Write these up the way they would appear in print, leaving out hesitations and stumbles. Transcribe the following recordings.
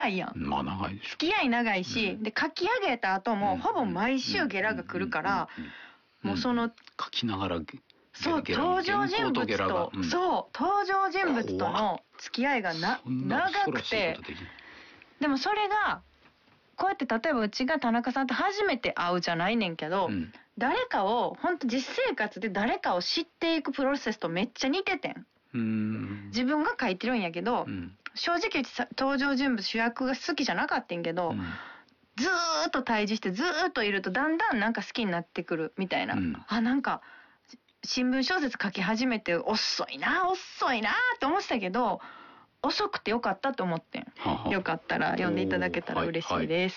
いやん。 まあ長いでしょ。 付き合い長いし、で書き上げた後もほぼ毎週ゲラが来るから、もうその書きながらそう登場人物と、そう登場人物との付き合いが長くて、でもそれがこうやって例えばうちが田中さんと初めて会うじゃないねんけど、誰かを本当実生活で誰かを知っていくプロセスとめっちゃ似ててん。自分が書いてるんやけど、正直言って登場人物主役が好きじゃなかったんけど、ずーっと対峙してずーっといるとだんだんなんか好きになってくるみたいな、なんか新聞小説書き始めて遅いなって思ってたけど、遅くてよかったと思ってん。よかったら読んでいただけたら嬉しいです。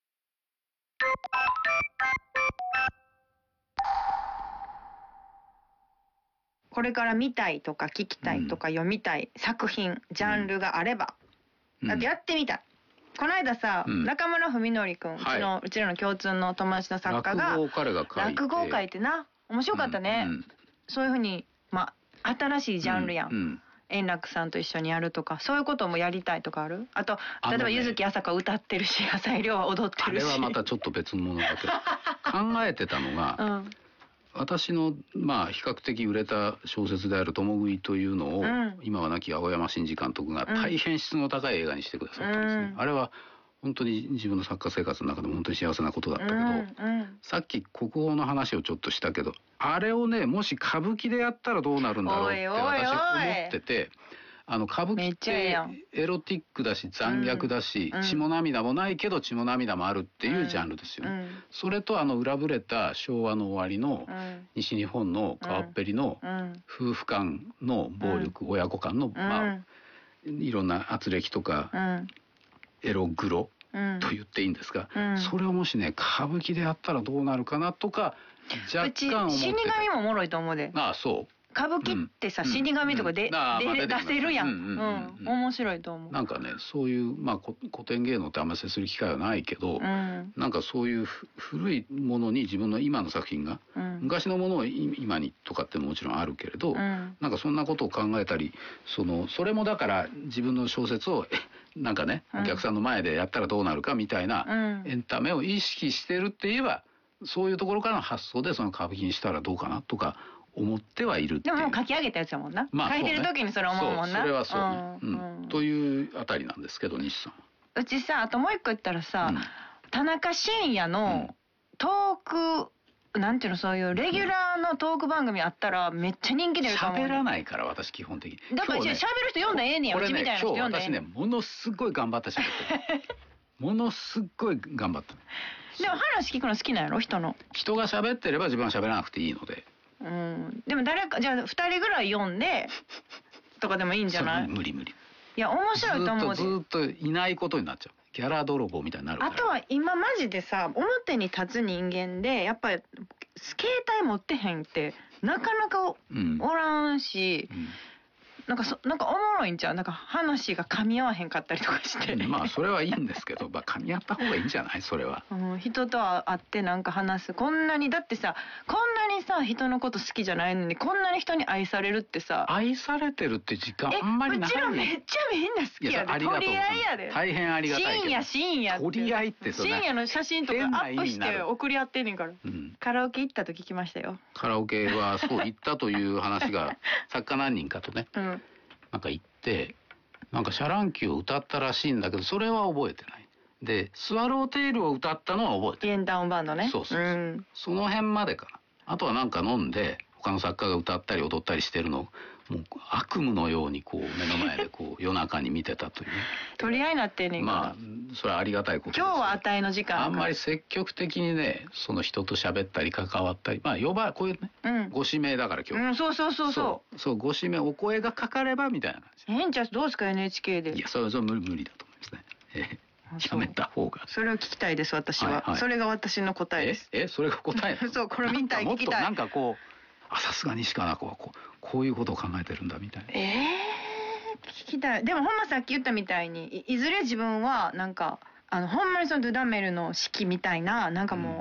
これから見たいとか聞きたいとか読みたい作品、ジャンルがあれば、だってやってみたい。この間さ、中村文則くん、うちらの共通の友達の作家が落語を書いてな、面白かったね。そういうふうに新しいジャンルやん。円楽さんと一緒にやるとか、そういうこともやりたいとかある？あと例えば柚木麻子歌ってるし、朝井亮は踊ってるし。あれはまたちょっと別のものだけど考えてたのが、私の比較的売れた小説である共食いというのを、今は亡き青山真治監督が大変質の高い映画にしてくださったんですね。あれは本当に自分の作家生活の中でも本当に幸せなことだったけど、さっき国宝の話をちょっとしたけど、あれをね、もし歌舞伎でやったらどうなるんだろうって私思ってて、歌舞伎ってエロティックだし残虐だし、血も涙もないけど血も涙もあるっていうジャンルですよね。それと裏ぶれた昭和の終わりの西日本の川っぺりの夫婦間の暴力、親子間のいろんな圧力とかエログロと言っていいんですが、それをもしね歌舞伎でやったらどうなるかなとか若干思ってて。 死神もおもろいと思うで。 ああそう。 歌舞伎ってさ、死神とか出せるやん。面白いと思う。 なんかね、そういう古典芸能ってあんまり接する機会はないけど、なんかそういう古いものに自分の今の作品が、昔のものを今にとかってもちろんあるけれど、なんかそんなことを考えたり、それもだから自分の小説をなんかね、お客さんの前でやったらどうなるかみたいなエンタメを意識してるって言えば、そういうところからの発想でその歌舞伎にしたらどうかなとか思ってはいるっていう。 でももう書き上げたやつやもんな。書いてる時にそれ思うもんな。 それはそうね。というあたりなんですけど、西さん。 うちさ、あともう一個言ったらさ、田中伸也のトーク、なんていうの、そういうレギュラーのトーク番組あったらめっちゃ人気出ると思う。 喋らないから私基本的に。 だから喋る人読んだらええねや。うちみたいな人読んだらええねん。 今日私ね、ものすごい頑張って喋ってる。ものすごい頑張った。 でも話聞くの好きなんやろ、人の。 人が喋ってれば自分は喋らなくていいので。 でも誰かじゃあ2人ぐらい読んでとかでもいいんじゃない？ 無理。 いや面白いと思うで。 ずっといないことになっちゃう。ギャラ泥棒みたいになるから。 あとは今マジでさ、表に立つ人間でやっぱり携帯持ってへんってなかなかおらんし、なんかおもろいんちゃう？なんか話が噛み合わへんかったりとかして。 それはいいんですけど、噛み合った方がいいんじゃない？それは。 人と会ってなんか話す。こんなにだってさ、こんなにさ人のこと好きじゃないのにこんなに人に愛されるってさ。 愛されてるって時間あんまりない。 うちらめっちゃみんな好きやで。取り合いやで。 大変ありがたいけど。 深夜取り合いって深夜の写真とかアップして送り合ってんねんから。カラオケ行ったと聞きましたよ。 カラオケはそう行ったという話が作家何人かとね。なんか行ってなんかシャランキューを歌ったらしいんだけど、それは覚えてない。でスワローテールを歌ったのは覚えてる。 ゲンダウンバンドね。 そう、その辺までかな。あとはなんか飲んで他の作家が歌ったり踊ったりしてるのをもう悪夢のようにこう目の前でこう夜中に見てたという、ね、 取り合いになってんねんから。 それはありがたいことです。 今日はあたいの時間。 あんまり積極的にね、その人と喋ったり関わったり、こういうね、ご指名だから今日。そうご指名お声がかかればみたいな感じ。 変じゃどうですか NHK で。 いやそれ無理だと思いますね。やめた方が。 それを聞きたいです私は。それが私の答えです。 それが答え。 そうこれみたい聞きたい。 なんかこうさすが西川はこういうことを考えてるんだみたいな。 聞きたい。でもほんまさっき言ったみたいにいずれ自分はなんかほんまにそのドゥダメルの式みたいななんかもう、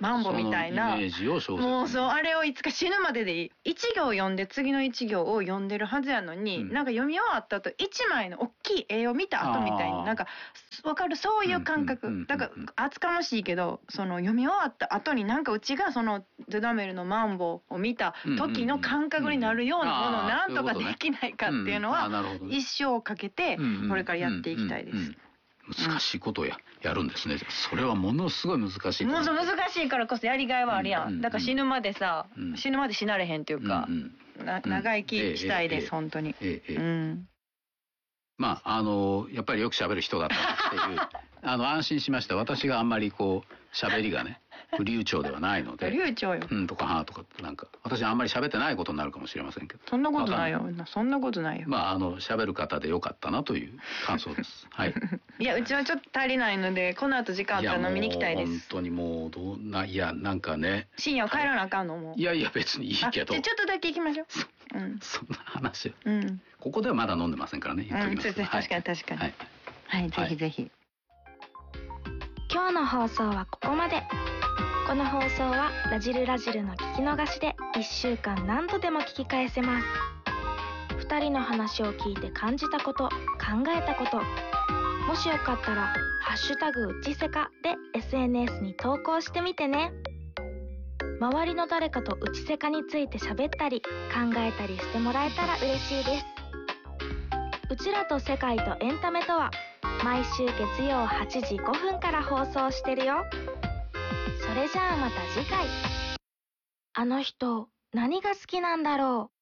マンボみたいなイメージを小説もうそうあれをいつか死ぬまででいい一行読んで次の一行を読んでるはずやのに、なんか読み終わった後一枚の大きい絵を見た後みたいになんか分かるそういう感覚だから厚かましいけどその読み終わった後になんかうちがそのドゥダメルのマンボを見た時の感覚になるようなものをなんとかできないかっていうのは一生かけてこれからやっていきたいです。 難しいことをやるんですね。それはものすごい難しい。 ものすごい難しいからこそやりがいはあるやん。だから死ぬまでさ、死ぬまで死なれへんっていうか、長生きしたいです本当に。 まあやっぱりよく喋る人だったっていう安心しました。私があんまりこう喋りがね流暢ではないので、 流暢よ。 とかはとかなんか私あんまり喋ってないことになるかもしれませんけど。 そんなことないよ。そんなことないよ。 まあ喋る方でよかったなという感想です。はい。 いやうちはちょっと足りないのでこの後時間あったら飲みに行きたいです。 本当にもういやなんかね。 深夜帰らなあかんのもう。 いや別にいいけど。 ちょっとだけ行きましょう。 そんな話。ここではまだ飲んでませんからね。言っときます。 確かに。はいぜひぜひ。 今日の放送はここまで。この放送はラジルの聞き逃しで1週間何度でも聞き返せます。2人の話を聞いて感じたこと、考えたこと、もしよかったらハッシュタグうちせかで SNS に投稿してみてね。周りの誰かとうちせかについて喋ったり考えたりしてもらえたら嬉しいです。うちらと世界とエンタメとは毎週月曜8時5分から放送してるよ。それじゃあまた次回。あの人何が好きなんだろ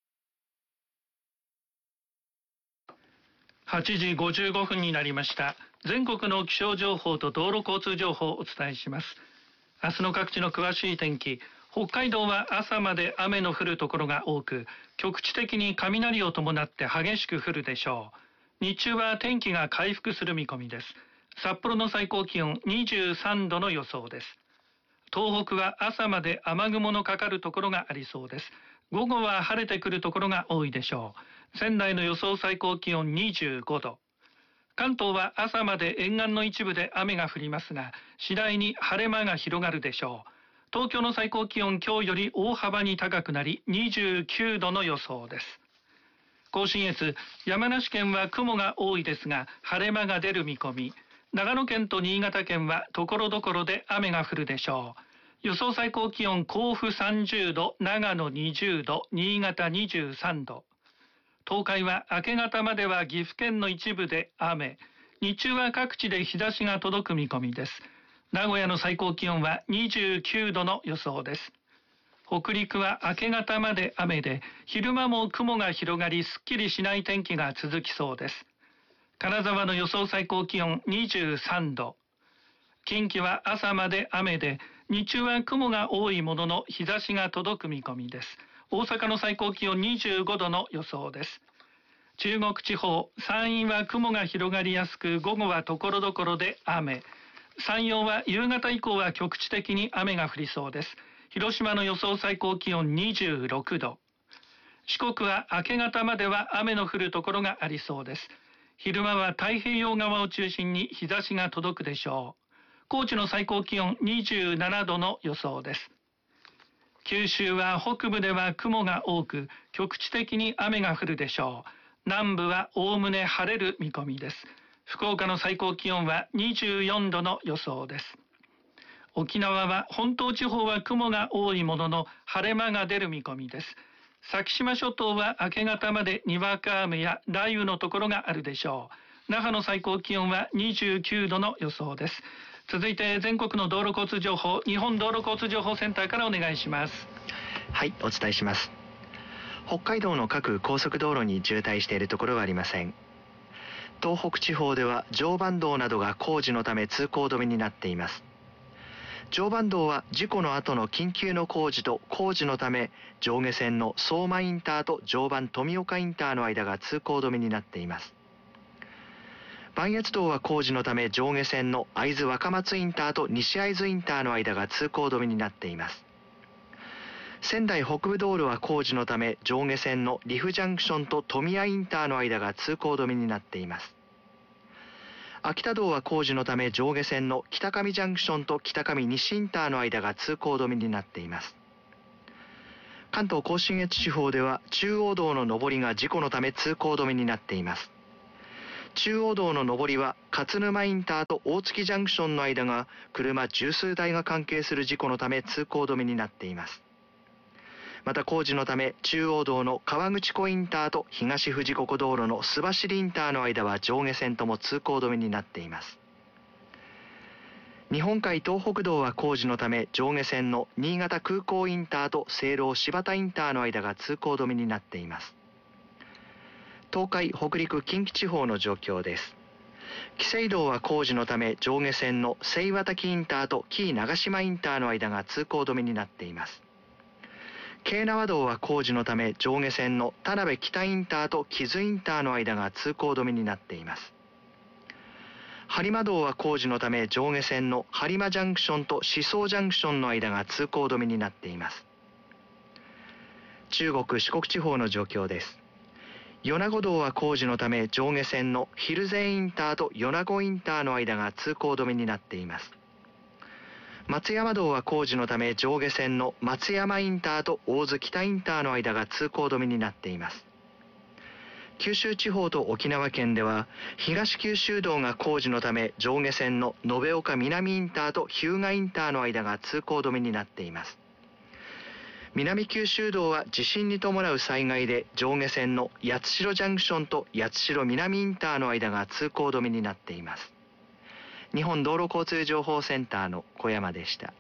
う。8時55分になりました。全国の気象情報と道路交通情報をお伝えします。明日の各地の詳しい天気。北海道は朝まで雨の降るところが多く、局地的に雷を伴って激しく降るでしょう。日中は天気が回復する見込みです。札幌の最高気温23度の予想です。東北は朝まで雨雲のかかるところがありそうです。午後は晴れてくるところが多いでしょう。仙台の予想最高気温25度。関東は朝まで沿岸の一部で雨が降りますが、次第に晴れ間が広がるでしょう。東京の最高気温今日より大幅に高くなり29度の予想です。甲信越、山梨県は雲が多いですが晴れ間が出る見込み。長野県と新潟県は所々で雨が降るでしょう。予想最高気温甲府30度、長野20度、新潟23度。東海は明け方までは岐阜県の一部で雨。日中は各地で日差しが届く見込みです。名古屋の最高気温は29度の予想です。北陸は明け方まで雨で、昼間も雲が広がりすっきりしない天気が続きそうです。金沢の予想最高気温23度。近畿は朝まで雨で、日中は雲が多いものの日差しが届く見込みです。大阪の最高気温25度の予想です。中国地方、山陰は雲が広がりやすく、午後は所々で雨。山陽は夕方以降は局地的に雨が降りそうです。広島の予想最高気温26度。四国は明け方までは雨の降るところがありそうです。昼間は太平洋側を中心に日差しが届くでしょう。高知の最高気温27度の予想です。九州は北部では雲が多く、局地的に雨が降るでしょう。南部はおおむね晴れる見込みです。福岡の最高気温は24度の予想です。沖縄は本島地方は雲が多いものの晴れ間が出る見込みです。先島諸島は明け方までにわか雨や雷雨のところがあるでしょう。那覇の最高気温は29度の予想です。続いて全国の道路交通情報、日本道路交通情報センターからお願いします。 はい、お伝えします。北海道の各高速道路に渋滞しているところはありません。東北地方では常磐道などが工事のため通行止めになっています。常磐道は事故の後の緊急の工事と工事のため上下線の相馬インターと常磐富岡インターの間が通行止めになっています。磐越道は工事のため上下線の会津若松インターと西会津インターの間が通行止めになっています。仙台北部道路は工事のため上下線の利府ジャンクションと富谷インターの間が通行止めになっています。 秋田道は工事のため上下線の北上ジャンクションと北上西インターの間が通行止めになっています。関東甲信越地方では中央道の上りが事故のため通行止めになっています。中央道の上りは勝沼インターと大月ジャンクションの間が車十数台が関係する事故のため通行止めになっています。また工事のため中央道の川口湖インターと東富士五湖道路の須走インターの間は上下線とも通行止めになっています。日本海東北道は工事のため上下線の新潟空港インターと西楼新発田インターの間が通行止めになっています。東海北陸近畿地方の状況です。紀勢道は工事のため上下線の西和滝インターと紀伊長島インターの間が通行止めになっています。京奈和道は工事のため上下線の田辺北インターと木津インターの間が通行止めになっています。播磨道は工事のため上下線の播磨ジャンクションと宍粟ジャンクションの間が通行止めになっています。中国四国地方の状況です。米子道は工事のため上下線の蒜山インターと米子インターの間が通行止めになっています。松山道は工事のため上下線の松山インターと大津北インターの間が通行止めになっています。九州地方と沖縄県では東九州道が工事のため上下線の延岡南インターと日向インターの間が通行止めになっています。南九州道は地震に伴う災害で上下線の八代ジャンクションと八代南インターの間が通行止めになっています。日本道路交通情報センターの小山でした。